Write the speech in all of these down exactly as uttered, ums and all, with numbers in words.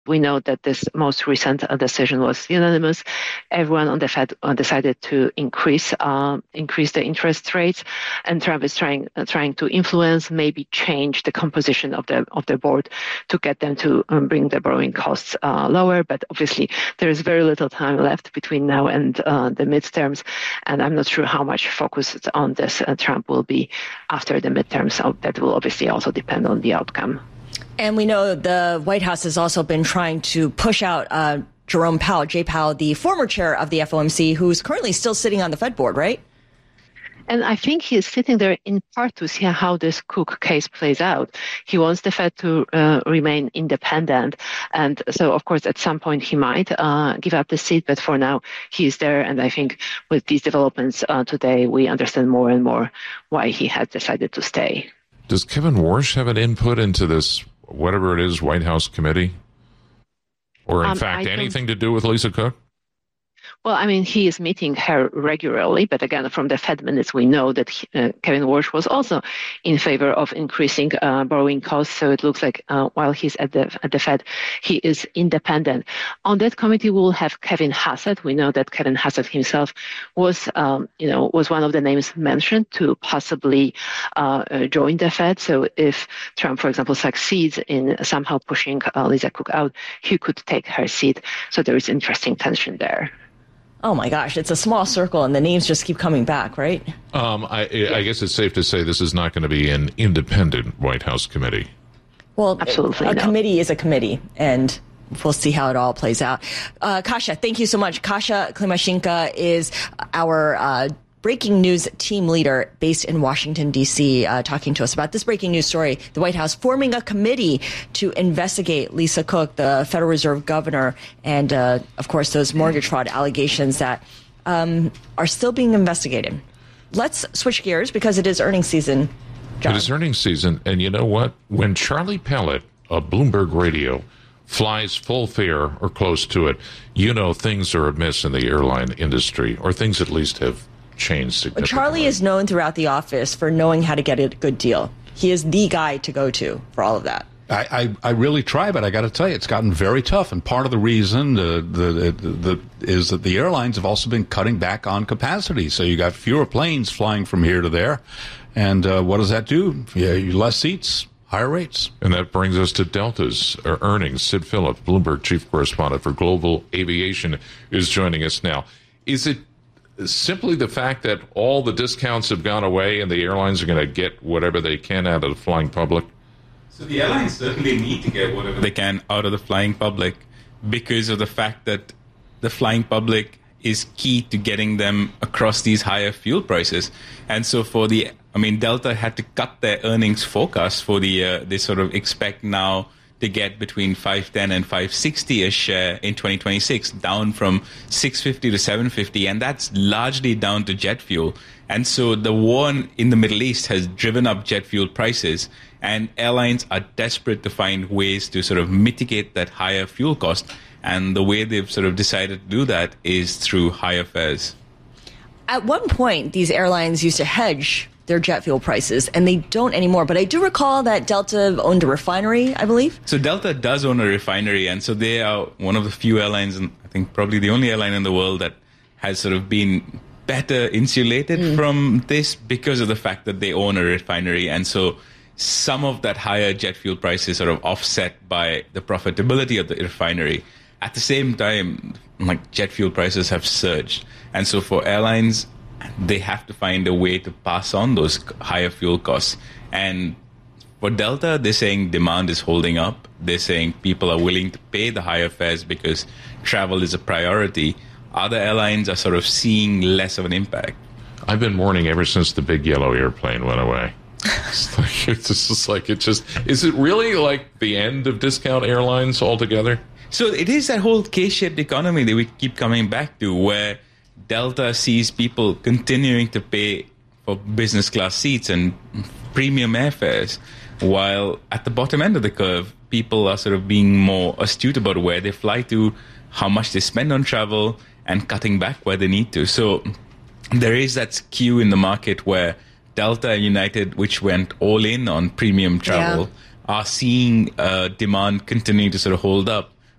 We know that this most recent uh, decision was unanimous. Everyone on the Fed uh, decided to increase uh, increase the interest rates, and Trump is trying uh, trying to influence, maybe change the composition of the of the board to get them to um, bring the borrowing costs uh, lower. But obviously, there is very little time left between now and uh, the midterms, and I'm not sure how much focus on this uh, Trump will be after the midterms. So that will obviously also depend on the outcome. And we know the White House has also been trying to push out uh, Jerome Powell, Jay Powell, the former chair of the F O M C, who's currently still sitting on the Fed board, right? And I think he is sitting there in part to see how this Cook case plays out. He wants the Fed to uh, remain independent. And so, of course, at some point he might uh, give up the seat. But for now, he is there. And I think with these developments uh, today, we understand more and more why he has decided to stay. Does Kevin Warsh have an input into this, whatever it is, White House committee? Or, in um, fact, anything to do with Lisa Cook? Well, I mean, he is meeting her regularly, but again, from the Fed minutes, we know that he, uh, Kevin Warsh was also in favor of increasing uh, borrowing costs. So it looks like uh, while he's at the at the Fed, he is independent. On that committee, we'll have Kevin Hassett. We know that Kevin Hassett himself was, um, you know, was one of the names mentioned to possibly uh, uh, join the Fed. So if Trump, for example, succeeds in somehow pushing uh, Lisa Cook out, he could take her seat. So there is interesting tension there. Oh, my gosh, it's a small circle, and the names just keep coming back, right? Um, I, I guess it's safe to say this is not going to be an independent White House committee. Well, absolutely, a no. committee is a committee, and we'll see how it all plays out. Uh, Kasia, thank you so much. Kasia Klimashinka is our uh, breaking news team leader based in Washington, D C, uh, talking to us about this breaking news story. The White House forming a committee to investigate Lisa Cook, the Federal Reserve governor, and, uh, of course, those mortgage fraud allegations that um, are still being investigated. Let's switch gears because it is earnings season, John. It is earnings season, and you know what? When Charlie Pellet of Bloomberg Radio flies full fare or close to it, you know things are amiss in the airline industry, or things at least have changed significantly. Charlie is known throughout the office for knowing how to get a good deal. He is the guy to go to for all of that. I, I, I really try, but I got to tell you, it's gotten very tough. And part of the reason uh, the, the, the, is that the airlines have also been cutting back on capacity. So you got fewer planes flying from here to there. And uh, what does that do? Yeah, less seats, higher rates. And that brings us to Delta's earnings. Sid Phillips, Bloomberg chief correspondent for global aviation, is joining us now. Is it simply the fact that all the discounts have gone away and the airlines are going to get whatever they can out of the flying public? So the airlines certainly need to get whatever they can out of the flying public because of the fact that the flying public is key to getting them across these higher fuel prices. And so for the, I mean, Delta had to cut their earnings forecast for the year. They sort of expect now to get between five ten and five sixty a share in twenty twenty-six, down from six fifty to seven fifty, and that's largely down to jet fuel. And so the war in the Middle East has driven up jet fuel prices, and airlines are desperate to find ways to sort of mitigate that higher fuel cost. And the way they've sort of decided to do that is through higher fares. At one point, these airlines used to hedge their jet fuel prices, and they don't anymore. But I do recall that Delta owned a refinery, I believe. So Delta does own a refinery, and so they are one of the few airlines, and I think probably the only airline in the world that has sort of been better insulated mm. from this because of the fact that they own a refinery. And so some of that higher jet fuel price is sort of offset by the profitability of the refinery. At the same time, like, jet fuel prices have surged. And so for airlines, they have to find a way to pass on those higher fuel costs. And for Delta, they're saying demand is holding up. They're saying people are willing to pay the higher fares because travel is a priority. Other airlines are sort of seeing less of an impact. I've been mourning ever since the big yellow airplane went away. It's, like, it's just like, it just, is it really like the end of discount airlines altogether? So it is that whole K-shaped economy that we keep coming back to, where Delta sees people continuing to pay for business class seats and premium airfares, while at the bottom end of the curve, people are sort of being more astute about where they fly to, how much they spend on travel, and cutting back where they need to. So there is that skew in the market where Delta and United, which went all in on premium travel, yeah. are seeing uh, demand continuing to sort of hold up,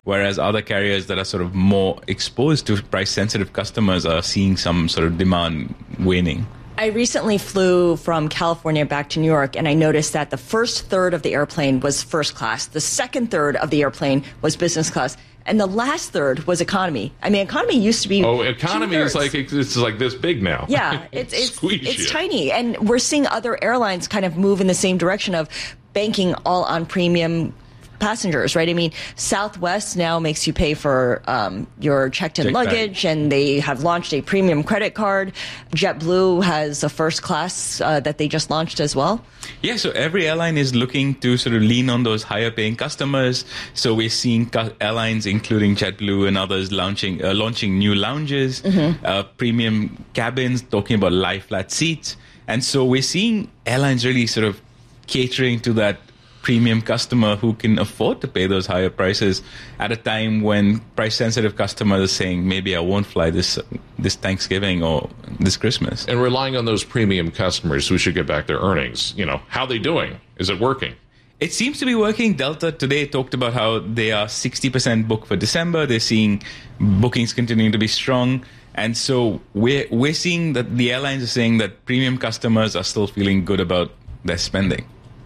whereas other carriers that are sort of more exposed to price-sensitive customers are seeing some sort of demand waning. I recently flew from California back to New York, and I noticed that the first third of the airplane was first class. The second third of the airplane was business class. And the last third was economy. I mean, economy used to be oh, economy is like it's like this big now. Yeah, it's it's Squeeze it's you. tiny, and we're seeing other airlines kind of move in the same direction of banking all on premium passengers, right? I mean, Southwest now makes you pay for um, your checked-in Check luggage, bag. and they have launched a premium credit card. JetBlue has a first class uh, that they just launched as well. Yeah, so every airline is looking to sort of lean on those higher paying customers. So we're seeing cu- airlines, including JetBlue and others, launching uh, launching new lounges, mm-hmm. uh, premium cabins, talking about lie flat seats. And so we're seeing airlines really sort of catering to that premium customer who can afford to pay those higher prices at a time when price-sensitive customers are saying, maybe I won't fly this this Thanksgiving or this Christmas. And relying on those premium customers who should get back their earnings. You know, how are they doing? Is it working? It seems to be working. Delta today talked about how they are sixty percent booked for December. They're seeing bookings continuing to be strong. And so we're, we're seeing that the airlines are saying that premium customers are still feeling good about their spending.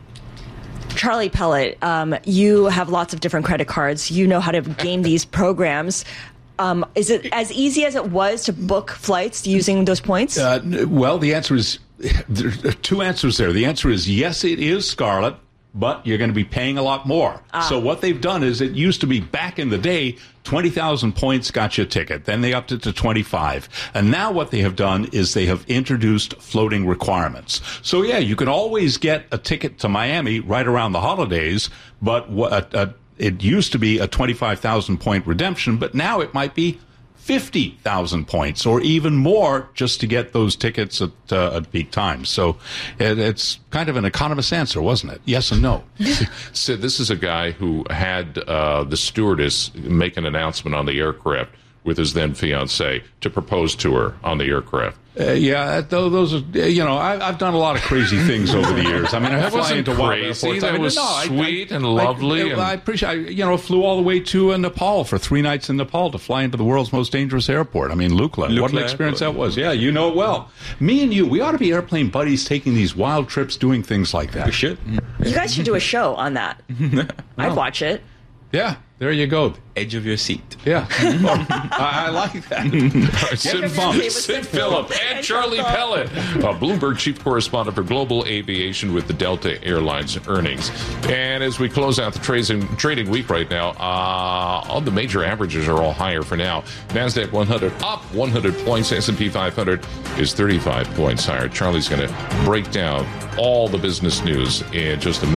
Charlie Pellet, um, you have lots of different credit cards. You know how to game these programs. Um, is it as easy as it was to book flights using those points? Uh, well, the answer is there are two answers there. The answer is yes, it is, Scarlett, but you're going to be paying a lot more. Ah. So what they've done is it used to be back in the day, twenty thousand points got you a ticket. Then they upped it to twenty-five. And now what they have done is they have introduced floating requirements. So, yeah, you can always get a ticket to Miami right around the holidays, but what, uh, it used to be a twenty-five thousand point redemption, but now it might be fifty thousand points or even more just to get those tickets at, uh, at peak times. So it, it's kind of an economist answer, wasn't it? Yes and no. Sid, this is a guy who had uh, the stewardess make an announcement on the aircraft with his then fiancée to propose to her on the aircraft. Uh, yeah, those are, you know, I, I've done a lot of crazy things over the years. I mean, I That fly wasn't into wild crazy. airports. That I mean, was no, I- sweet I- and I- lovely I, and- I appreciate. I, you know, flew all the way to uh, Nepal for three nights in Nepal to fly into the world's most dangerous airport. I mean, Lukla. Lukla What an experience Airport. that was. Yeah, you know it well. Me and you, we ought to be airplane buddies, taking these wild trips, doing things like that. We should. You guys should do a show on that. I'd watch it. Yeah, there you go. Edge of your seat. Yeah, I, I like that. Sid, your Phillip, favorite Sid Sid Phillip Phillip. and Charlie Pellet, uh, Bloomberg chief correspondent for global aviation with the Delta Airlines earnings. And as we close out the trading, trading week right now, uh, all the major averages are all higher for now. NASDAQ one hundred up one hundred points. S and P five hundred is thirty-five points higher. Charlie's going to break down all the business news in just a minute.